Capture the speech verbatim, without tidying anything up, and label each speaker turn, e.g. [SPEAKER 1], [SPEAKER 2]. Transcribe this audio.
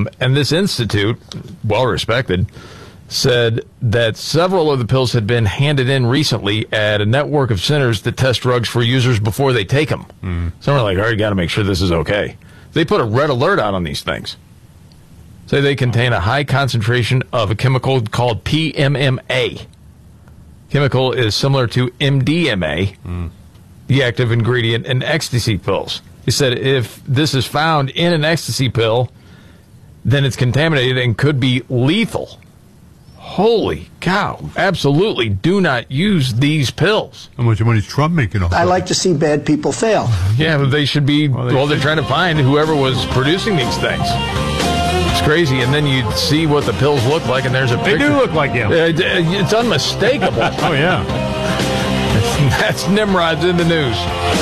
[SPEAKER 1] Um, and this institute, well respected, said that several of the pills had been handed in recently at a network of centers that test drugs for users before they take them. Mm. So we're like, all right, got to make sure this is okay. They put a red alert out on these things. Say they contain a high concentration of a chemical called P M M A. Chemical is similar to M D M A, mm. the active ingredient in ecstasy pills. He said if this is found in an ecstasy pill, then it's contaminated and could be lethal. Holy cow. Absolutely do not use these pills.
[SPEAKER 2] How much money is Trump making off of it?
[SPEAKER 3] I like to see bad people fail.
[SPEAKER 1] Yeah, but they should be, well, they well they're trying to find whoever was producing these things. It's crazy, and then you see what the pills look like, and there's a picture.
[SPEAKER 2] They do look like him.
[SPEAKER 1] Uh, it's unmistakable.
[SPEAKER 2] Oh, yeah.
[SPEAKER 1] That's Nimrod's in the news.